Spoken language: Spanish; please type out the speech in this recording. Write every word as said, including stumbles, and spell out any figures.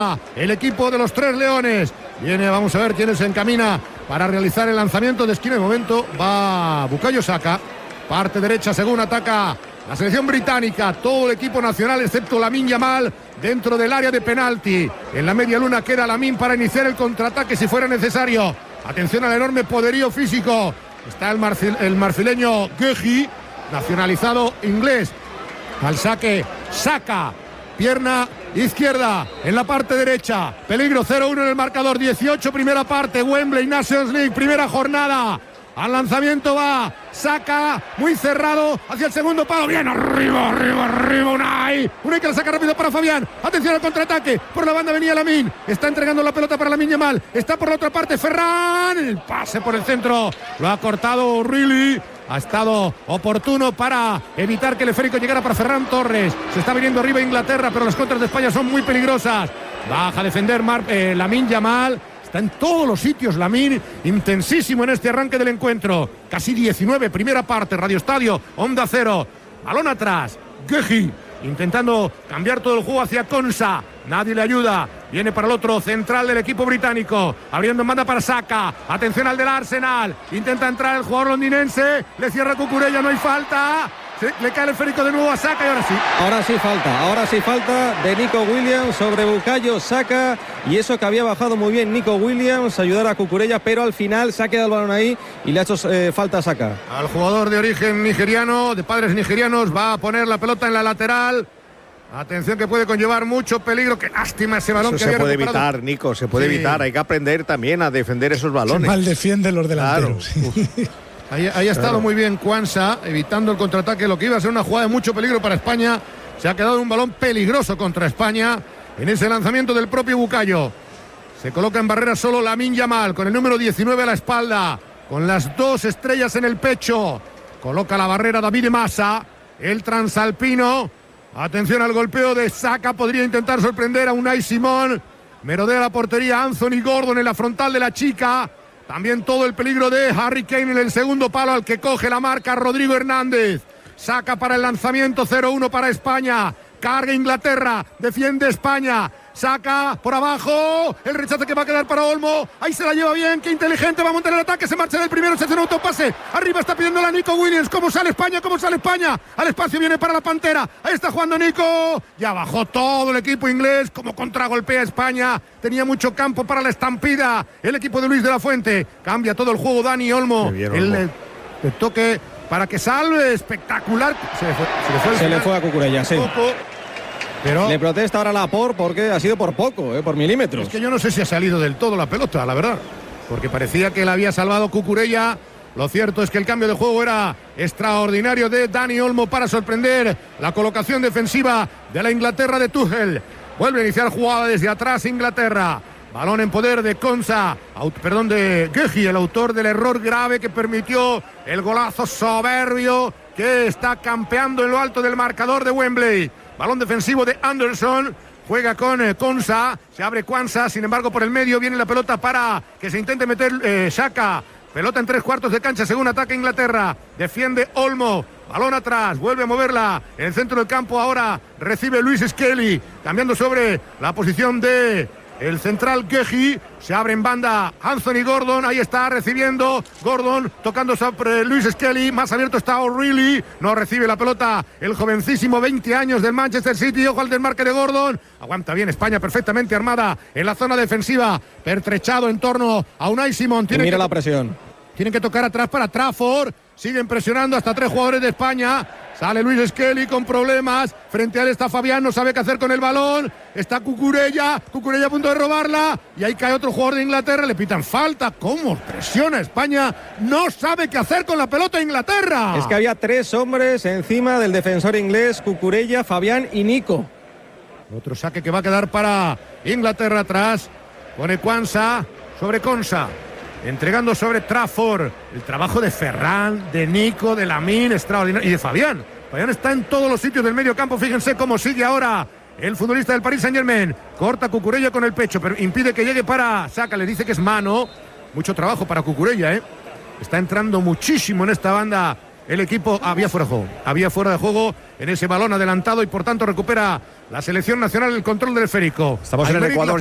el equipo de los Tres Leones. Viene, vamos a ver quién se encamina para realizar el lanzamiento de esquina. De momento va Bukayo Saka, parte derecha según ataca la selección británica. Todo el equipo nacional excepto Lamine Yamal dentro del área de penalti. En la media luna queda Lamine para iniciar el contraataque si fuera necesario. Atención al enorme poderío físico. Está el, marfil, el marfileño Guehi, nacionalizado inglés. Al saque Saka, pierna izquierda en la parte derecha. Peligro, cero uno en el marcador. dieciocho primera parte. Wembley Nations League, primera jornada. Al lanzamiento va Saka, muy cerrado hacia el segundo palo. Bien, arriba, arriba, arriba. Unai. Unai que la saca rápido para Fabián. Atención al contraataque. Por la banda venía Lamine. Está entregando la pelota para Lamine Yamal. Está por la otra parte Ferran. El pase por el centro. Lo ha cortado O'Reilly. Ha estado oportuno para evitar que el esférico llegara para Ferran Torres. Se está viniendo arriba Inglaterra, pero las contras de España son muy peligrosas. Baja a defender Mar, eh, Lamine Yamal. Está en todos los sitios Lamine, intensísimo en este arranque del encuentro. Casi diecinueve, primera parte, Radio Estadio, Onda Cero. Balón atrás, Guehi intentando cambiar todo el juego hacia Konsa. Nadie le ayuda. Viene para el otro central del equipo británico. Abriendo en banda para Saka. Atención al del Arsenal. Intenta entrar el jugador londinense. Le cierra Cucurella, no hay falta. Se, le cae el esférico de nuevo a Saka y ahora sí. Ahora sí falta. Ahora sí falta de Nico Williams sobre Bukayo Saka. Y eso que había bajado muy bien Nico Williams, ayudar a Cucurella, pero al final se ha quedado el balón ahí y le ha hecho eh, falta a Saka. Al jugador de origen nigeriano, de padres nigerianos, va a poner la pelota en la lateral. Atención que puede conllevar mucho peligro. Qué lástima ese balón. Eso que se había puede recuperado. evitar, Nico, se puede sí. evitar. Hay que aprender también a defender esos balones. Se mal defienden los delanteros. Claro. Ahí, ahí ha estado claro. muy bien Kwanza, evitando el contraataque, lo que iba a ser una jugada de mucho peligro para España. Se ha quedado un balón peligroso contra España en ese lanzamiento del propio Bukayo. Se coloca en barrera solo Lamine Yamal, con el número diecinueve a la espalda, con las dos estrellas en el pecho. Coloca la barrera David Massa, el transalpino. Atención al golpeo de Saka, podría intentar sorprender a Unai Simón. Merodea la portería Anthony Gordon en la frontal de la chica. También todo el peligro de Harry Kane en el segundo palo, al que coge la marca Rodrigo Hernández. Saca para el lanzamiento, cero uno para España. Carga Inglaterra, defiende España. Saca por abajo, el rechazo que va a quedar para Olmo. Ahí se la lleva bien, qué inteligente, va a montar el ataque. Se marcha del primero, se hace un autopase. Arriba está pidiéndola Nico Williams. ¿Cómo sale España? ¿Cómo sale España? Al espacio viene para la Pantera. Ahí está jugando Nico. Ya bajó todo el equipo inglés. Como contragolpea España. Tenía mucho campo para la estampida. El equipo de Luis de la Fuente. Cambia todo el juego Dani Olmo. Bien, el, Olmo. el, el toque para que salve. Espectacular. Se le fue, se le fue, se le fue a Cucurella, sí. Poco. Pero le protesta ahora Laporte porque ha sido por poco, eh, por milímetros. Es que yo no sé si ha salido del todo la pelota, la verdad. Porque parecía que la había salvado Cucurella. Lo cierto es que el cambio de juego era extraordinario de Dani Olmo para sorprender la colocación defensiva de la Inglaterra de Tuchel. Vuelve a iniciar jugada desde atrás Inglaterra. Balón en poder de Konsa, perdón, de Guehi, el autor del error grave que permitió el golazo soberbio que está campeando en lo alto del marcador de Wembley. Balón defensivo de Anderson, juega con eh, Konsa, se abre Kwanza, sin embargo por el medio viene la pelota para que se intente meter eh, Saka. Pelota en tres cuartos de cancha según ataca Inglaterra, defiende Olmo, balón atrás, vuelve a moverla en el centro del campo, ahora recibe Luis Skelly, cambiando sobre la posición de el central Guehi. Se abre en banda Anthony Gordon, ahí está recibiendo Gordon, tocando sobre Luis Skelly, más abierto está O'Reilly, no recibe la pelota el jovencísimo, veinte años del Manchester City, ojo al desmarque de Gordon, aguanta bien España perfectamente armada en la zona defensiva, pertrechado en torno a Unai Simón. Tiene mira que la presión. Tienen que tocar atrás para Trafford, siguen presionando hasta tres jugadores de España. Sale Luis Skelly con problemas. Frente a él está Fabián, no sabe qué hacer con el balón. Está Cucurella, Cucurella a punto de robarla. Y ahí cae otro jugador de Inglaterra, le pitan falta. ¿Cómo presiona España? No sabe qué hacer con la pelota Inglaterra. Es que había tres hombres encima del defensor inglés, Cucurella, Fabián y Nico. Otro saque que va a quedar para Inglaterra atrás. Pone Kwanza sobre Konsa. Entregando sobre Trafford. El trabajo de Ferran, de Nico, de Lamine, extraordinario. Y de Fabián. Fabián está en todos los sitios del medio campo. Fíjense cómo sigue ahora el futbolista del Paris Saint-Germain. Corta Cucurella con el pecho, pero impide que llegue para Saka. Le dice que es mano. Mucho trabajo para Cucurella, ¿eh? Está entrando muchísimo en esta banda el equipo. Había fuera de juego. Había fuera de juego en ese balón adelantado y por tanto recupera la selección nacional el control del esférico. Estamos en el Aymeric Ecuador.